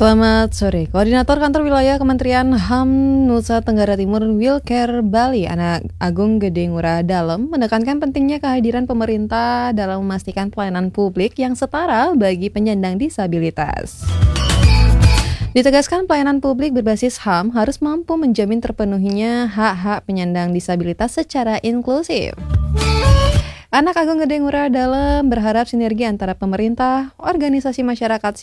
Selamat sore. Koordinator Kantor Wilayah Kementerian HAM Nusa Tenggara Timur Wilker Bali, Anak Agung Gede Ngurah Dalem, menekankan pentingnya kehadiran pemerintah dalam memastikan pelayanan publik yang setara bagi penyandang disabilitas. Ditegaskan pelayanan publik berbasis HAM harus mampu menjamin terpenuhinya hak-hak penyandang disabilitas secara inklusif. Anak Agung Gede Ngurah Dalem berharap sinergi antara pemerintah, organisasi masyarakat